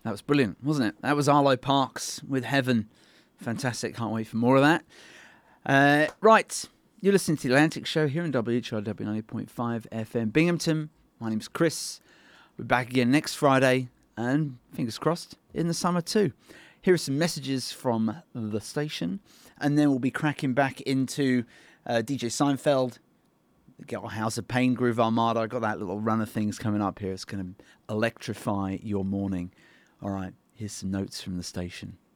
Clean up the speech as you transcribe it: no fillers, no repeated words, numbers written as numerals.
That was brilliant, wasn't it? That was Arlo Parks with Heaven. Fantastic. Can't wait for more of that. Right. You're listening to The Atlantic Show here on WHRW 90.5 FM Binghamton. My name's Chris. We're back again next Friday and, fingers crossed, in the summer too. Here are some messages from the station, and then we'll be cracking back into DJ Seinfeld, get our House of Pain, Groove Armada. I've got that little run of things coming up here. It's going to electrify your morning. All right, here's some notes from the station.